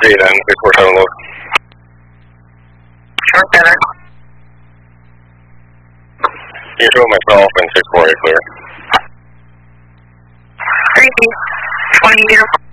be then, 647 load. Sure, better. You show myself and 648 clear. 3 20 uniform.